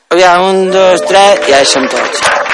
Aviam, 1, 2, 3, ja hi som tots.